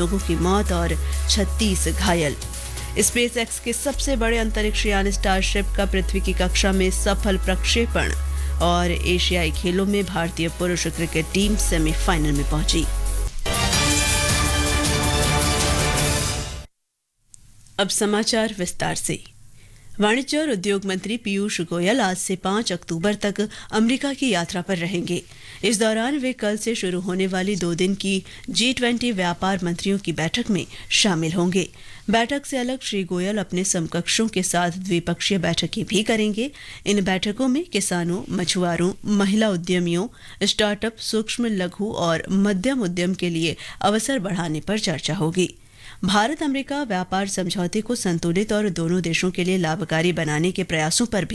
लोगों की मौत और 36 घायल। स्पेस एक्स के सबसे बड़े अंतरिक्ष यान स्टारशिप का पृथ्वी की कक्षा में सफल प्रक्षेपण। और एशियाई खेलों में भारतीय पुरुष क्रिकेट टीम सेमीफाइनल में पहुंची। अब समाचार विस्तार से। वाणिज्य और उद्योग मंत्री पीयूष गोयल आज से 5 अक्टूबर तक अमेरिका की यात्रा पर रहेंगे। इस दौरान वे कल से शुरू होने वाली 2 दिन की G20 व्यापार मंत्रियों की बैठक में शामिल होंगे। बैठक से अलग श्री गोयल अपने समकक्षों के साथ द्विपक्षीय बैठकें भी करेंगे। इन बैठकों में किसानों, मछुआरों, महिला उद्यमियों, स्टार्टअप, सूक्ष्म, लघु और मध्यम उद्यम के लिए अवसर बढ़ाने पर चर्चा होगी। भारत अमेरिका व्यापार समझौते को संतुलित और दोनों देशों के लिए लाभकारी बनाने के प्रयासों पर भी